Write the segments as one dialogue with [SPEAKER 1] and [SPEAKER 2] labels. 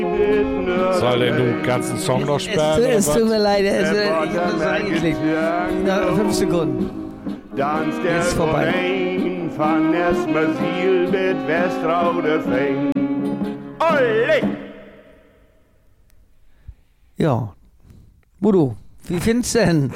[SPEAKER 1] Soll denn du den ganzen Song noch sperren?
[SPEAKER 2] Es tut mir leid, ich habe das eingeklickt. Nach 5 Sekunden.
[SPEAKER 3] Dans der
[SPEAKER 2] Ist vorbei.
[SPEAKER 3] Domein van Esmerziel mit Westraude fängt. Olé!
[SPEAKER 2] Ja. Bodo, wie findest du denn?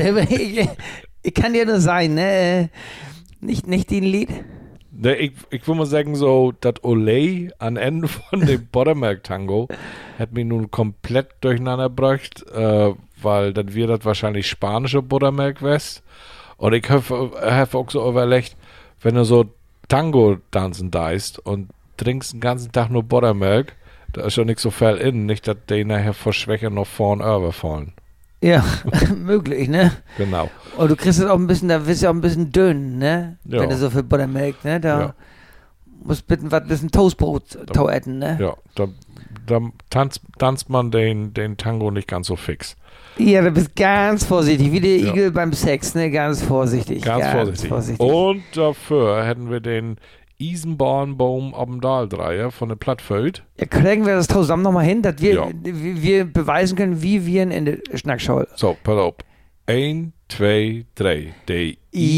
[SPEAKER 2] Ich kann dir nur sagen, ne? Nicht den Lied.
[SPEAKER 1] Ne, ich würde mal sagen, so, das Olé am Ende von dem Buttermilk-Tango hat mich nun komplett durcheinander gebracht, weil dann wird das wahrscheinlich spanische Buttermilk west. Und ich habe auch so überlegt, wenn du so Tango tanzen deist und trinkst den ganzen Tag nur Buttermilk, da ist schon nicht so viel in, nicht, dass die nachher vor Schwäche noch vorn überfallen.
[SPEAKER 2] Ja, möglich, ne?
[SPEAKER 1] Genau.
[SPEAKER 2] Und du kriegst es auch ein bisschen, da wirst du auch ein bisschen dünn, ne?
[SPEAKER 1] Ja.
[SPEAKER 2] Wenn du so viel Buttermilk, ne? Da musst du ein bisschen Toastbrot essen, ne?
[SPEAKER 1] Ja, da tanzt man den Tango nicht ganz so fix.
[SPEAKER 2] Ja, du bist ganz vorsichtig, wie der Igel beim Sex, ne? Ganz vorsichtig.
[SPEAKER 1] Ganz vorsichtig. Und dafür hätten wir den Eisenbahnbaum am Dahldreier von der Plattfeld.
[SPEAKER 2] Ja, kriegen wir das zusammen nochmal hin, dass wir beweisen können, wie wir in der Schnackschau.
[SPEAKER 1] So, pass auf. 1, 2, 3. Der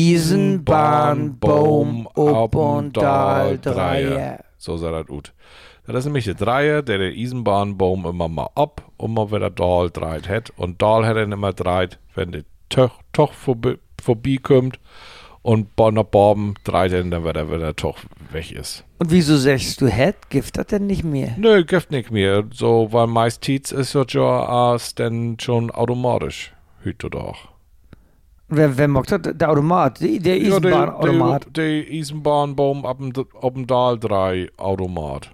[SPEAKER 2] Eisenbahnbaum ob und Dahldreier.
[SPEAKER 1] So sah das gut. Das ist nämlich der Dreier, der Eisenbahnbaum immer mal ab und mal wieder Dahl dreht hat. Und Dahl hat dann immer dreht, wenn der Toch vorbeikommt. Und nach Borben dreht er dann wieder, wenn der Toch weg ist.
[SPEAKER 2] Und wieso sagst du, Gift das denn nicht mehr?
[SPEAKER 1] Nö, Gift nicht mehr. So, weil meist Tietz ist das ja dann schon automatisch. Hüte doch.
[SPEAKER 2] Wer macht das? Der Automat, der Eisenbahnautomat.
[SPEAKER 1] Der Eisenbahnbaum ab dem Dahl 3 Automat.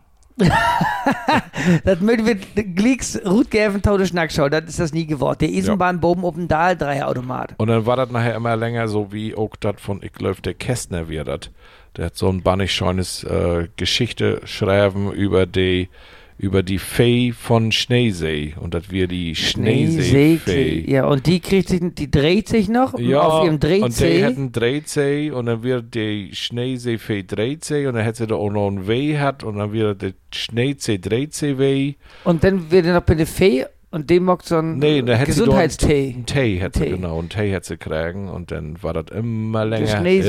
[SPEAKER 2] Das möchten wir Glicks Rutgäven Taude Schnackschau, das ist das nie geworden. Der Eisenbahnbaum auf dem Dahl 3 Automat.
[SPEAKER 1] Und dann war das nachher immer länger so wie auch das von, ich glaube, der Kästner wird das. Der hat so ein bannig schönes Geschichte schreiben über die Fee von Schneesee. Und das wir die Schneesee-Fee.
[SPEAKER 2] Ja, und die dreht sich noch auf ihrem Drehzeh.
[SPEAKER 1] Und die hat einen Drehzeh und dann wird die Schneesee-Fee Drehzeh und dann hat sie da auch noch ein W hat und dann wird der Schneesee-Drehzeh-W.
[SPEAKER 2] Und dann wird er noch bei der Fee und dem macht so ein Gesundheitstee.
[SPEAKER 1] Einen Tee hat sie, genau, einen Tee hat sie kriegen und dann war das immer länger,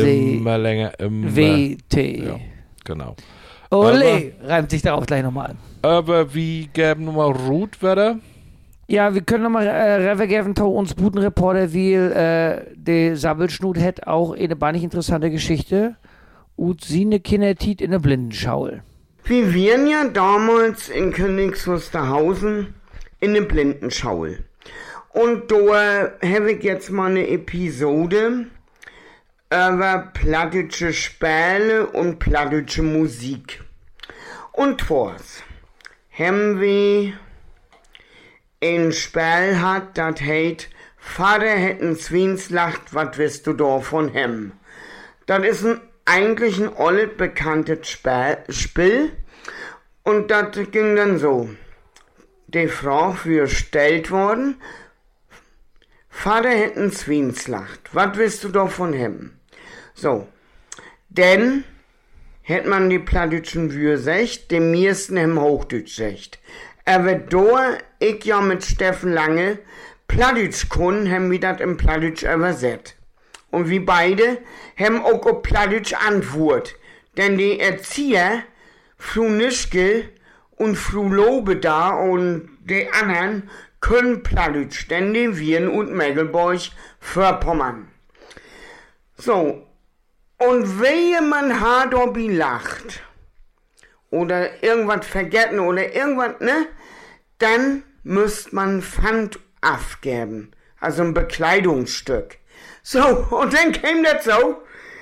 [SPEAKER 2] W-Tee.
[SPEAKER 1] Ja, genau.
[SPEAKER 2] Ole, reimt sich darauf gleich nochmal an.
[SPEAKER 1] Aber wir geben nochmal Rutwetter.
[SPEAKER 2] Ja, wir können nochmal revergeben, uns Budenreporter, weil der Sabbelschnut hat auch eine bannig interessante Geschichte. Und sie eine Kindertit in der Blindenschaul.
[SPEAKER 4] Wir wären ja damals in Königs Wusterhausen in der Blindenschaul. Und da habe ich jetzt mal eine Episode über plattische Spiele und plattische Musik. Und was? Haben wir ein Spiel hat, das heißt, Vater hätten Zwinslacht, was wirst du da von hem? Das ist eigentlich ein olles bekanntes Spiel. Und das ging dann so. Die Frage wird gestellt worden, Vater hätten Zwinslacht, was wirst du da von hem? So, denn hätt man die plattdeutschen Wür secht, dem meisten hem Hochdeutsch secht. Aber da ich ja mit Steffen Lange Plattdeutsch kun, hem wir dat im Plattdeutsch übersetzt. Und wir beide hem auch auf Plattdeutsch Antwort. Denn die Erzieher, Fru Nischke und Fru Lobe da und die anderen können Plattdeutsch, denn die Viren und Mecklenburg Vorpommern. So. Und wenn man Hadobi lacht oder irgendwas vergessen oder irgendwas, ne, dann müsst man Pfand abgeben, also ein Bekleidungsstück. So, und dann kam das so,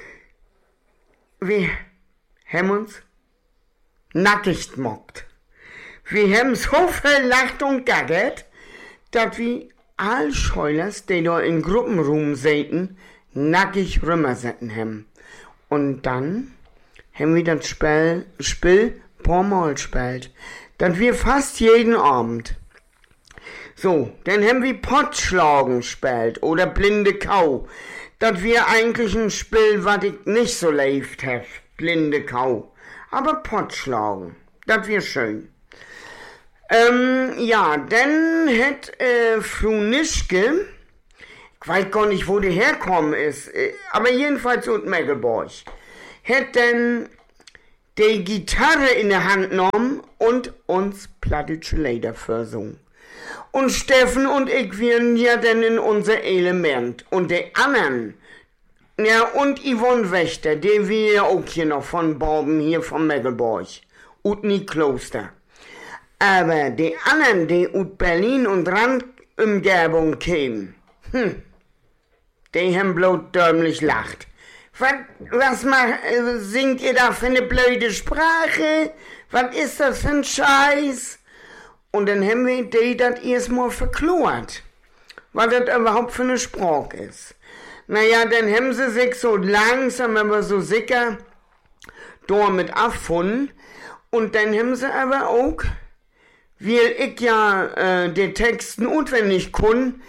[SPEAKER 4] wir haben uns nackig mockt. Wir haben so viel lacht und gaggert, dass wir all Scheulers, die da in Gruppenruhm säten, nackig rümmersetten haben. Und dann haben wir das Spiel paar Mal gespielt. Das wir fast jeden Abend. So, dann haben wir Pottschlagen gespielt oder blinde Kau. Das wir eigentlich ein Spiel, was ich nicht so lebt habe. Blinde Kau. Aber Pottschlagen, das wir schön. Ja, dann hat Frau Nischke, ich weiß gar nicht, wo die herkommen ist, aber jedenfalls aus Meggeborg, hat dann die Gitarre in der Hand genommen und uns plattdeutsche Lieder versungen. Und Steffen und ich wären ja dann in unser Element. Und die anderen, ja, und Yvonne Wächter, die wir ja auch hier noch von Borben hier von Meggeborg, und nie Kloster. Aber die anderen, die aus Berlin und Randumgebung kämen, die haben bloß dämlich lacht. Was singt ihr da für eine blöde Sprache? Was ist das für ein Scheiß? Und dann haben wir die das erstmal verklort, was das überhaupt für eine Sprache ist. Naja, dann haben sie sich so langsam, aber so sicher damit abgefunden. Und dann haben sie aber auch, weil ich ja die Texten auswendig kann,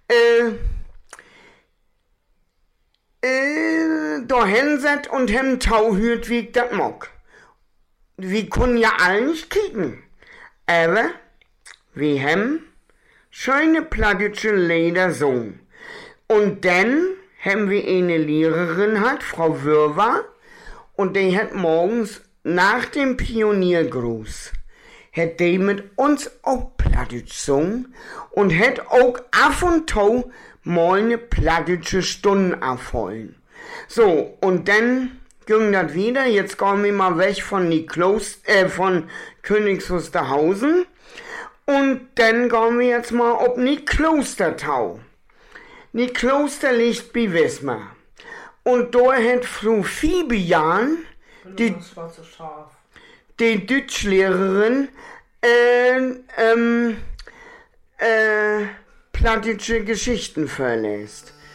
[SPEAKER 4] da hinsetzt und hem Tau hört, wie ich das mag. Wir können ja alle nicht kicken, aber wir haben schöne plattdeutsche Lieder gesungen. Und dann haben wir eine Lehrerin hat, Frau Würwer, und die hat morgens nach dem Pioniergruß, hat die mit uns auch plattdeutsch gesungen und hat auch ab und zu mal eine plattdeutsche Stunde abholen. So, und dann ging das wieder, jetzt kommen wir mal weg von von Königs Wusterhausen. Und dann gehen wir jetzt mal auf die Klostertau. Die Kloster liegt bei Wismar. Und da hat Frau Fibian, die Deutschlehrerin, plattdeutsche Geschichten verlässt.